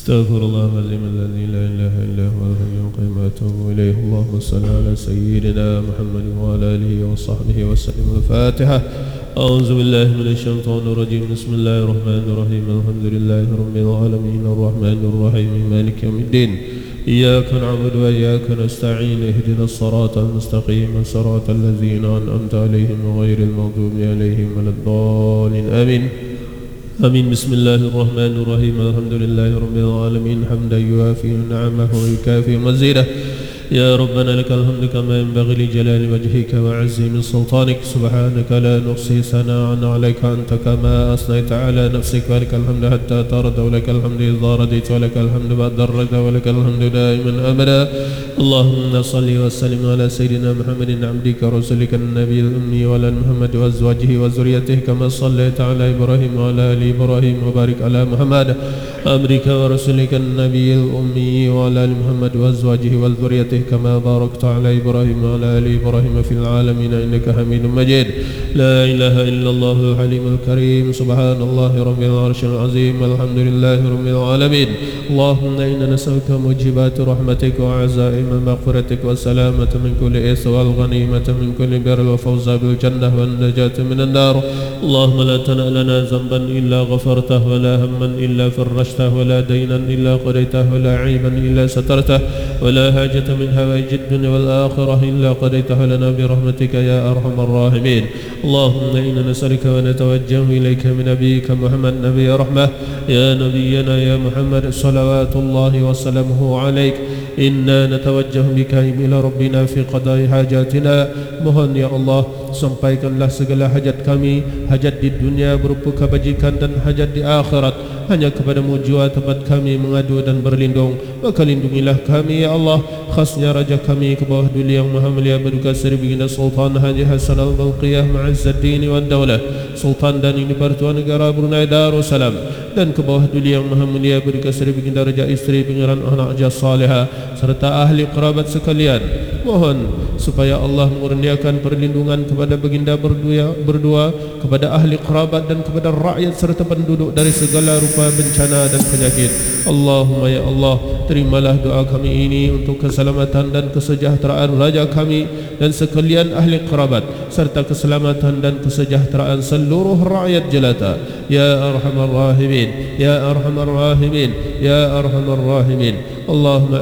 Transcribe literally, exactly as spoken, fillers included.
استغفر الله العظيم الذي لا إله إلا هو الحي القيوم وأتوب إليه. اللهم صل على سيدنا محمد وعلى آله وصحبه وسلم. الفاتحة. أعوذ بالله من الشيطان الرجيم. بسم الله الرحمن الرحيم. الحمد لله رب العالمين الرحمن الرحيم مالك يوم الدين. إياك نعبد وإياك نستعين. اهدنا الصراط المستقيم صراط الذين أنعمت عليهم غير المغضوب عليهم ولا الضالين. آمين آمين. بسم الله الرحمن الرحيم. الحمد لله رب العالمين حمدا يوافي نعمه ويكافئ مزيده. يا ربنا لك الحمد كما ينبغي لجلال وجهك وعظيم سلطانك. سبحانك لا نحصي ثناء عليك أنت كما أثنيت على نفسك. ولك الحمد حتى ترضى ولك الحمد إذا رضيت ولك الحمد بعد الرضا ولك الحمد دائما أبدا. اللهم صل وسلم على سيدنا محمد عبدك ورسولك النبي الأمي وعلى محمد وأزواجه وذريته كما صليت على إبراهيم وعلى آل إبراهيم وبارك على محمد عبدك ورسولك النبي الأمي وعلى آل محمد وأزواجه وذريته كما باركت على إبراهيم وعلى آل إبراهيم في العالمين إنك حميد مجيد. لا إله إلا الله الحليم الكريم. سبحان الله رب العرش العظيم. الحمد لله رب العالمين. اللهم إنا نسألك موجبات رحمتك وعزائم مغفرتك والسلامة من كل إثم والغنيمة من كل بر والفوز بالجنة والنجاة من النار. اللهم لا تدع لنا ذنبا إلا غفرته ولا هما إلا فرجته ولا دينا إلا قضيته ولا عيبا إلا سترته ولا حاجة من هوائج الدنيا والآخرة إلا قضيتها لنا برحمتك يا أرحم الراحمين. اللهم إنا نسألك ونتوجه إليك من نبيك محمد نبي رحمة. يا نبينا يا محمد صلوات الله وسلامه عليك. إنا نتوجه بك إلى ربنا في قضاء حاجاتنا. Mohon ya Allah, sampaikanlah segala hajat kami, hajat di dunia berupa kebajikan dan hajat di akhirat. Hanya kepadamu jua tempat kami mengadu dan berlindung. Maka lindungilah kami ya Allah, khasnya Raja kami ke bawah duli yang maha mulia berduka Seri Baginda Sultan Haji Hasan Al-Balqiyah Ma'izzuddin wa Daulah Sultan dan Ini Pertua Negara Brunei Darussalam, dan ke bawah duli yang maha mulia berduka Seri Baginda Raja Isteri Pangeran Anak Jah Salihah serta ahli kerabat sekalian. Mohon supaya Allah mengurniakan perlindungan kepada baginda berdua, berdua kepada ahli kerabat dan kepada rakyat serta penduduk dari segala rupa bencana dan penyakit. Allahumma ya Allah, terimalah doa kami ini untuk keselamatan dan kesejahteraan raja kami dan sekalian ahli kerabat serta keselamatan dan kesejahteraan seluruh rakyat jelata. Ya arhamar rahimin, ya arhamar rahimin, ya arhamar rahimin. Allahumma